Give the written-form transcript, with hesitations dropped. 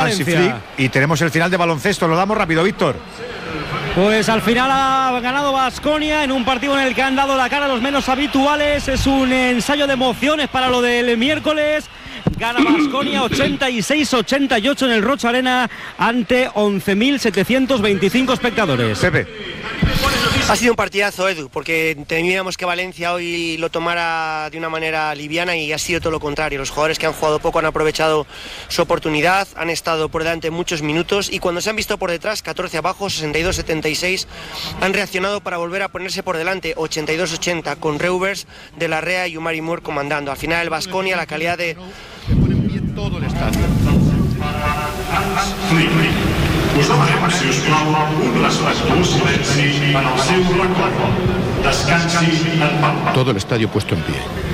Hansi Flick, y tenemos el final de baloncesto. Lo damos rápido, Víctor. Pues al final ha ganado Baskonia en un partido en el que han dado la cara a los menos habituales. Es un ensayo de emociones para lo del miércoles. Gana Baskonia 86-88 en el Roig Arena ante 11.725 espectadores. Pepe. Ha sido un partidazo, Edu, porque temíamos que Valencia hoy lo tomara de una manera liviana y ha sido todo lo contrario. Los jugadores que han jugado poco han aprovechado su oportunidad, han estado por delante muchos minutos y cuando se han visto por detrás, 14 abajo, 62-76, han reaccionado para volver a ponerse por delante, 82-80, con Reuvers, De la Rea y Umari Moore comandando. Al final el Baskonia, la calidad de... todo el estadio. Us demanem, si us plau, un respectuós silenci en el seu record. Descansi en pau. Todo el estadio puesto en pie.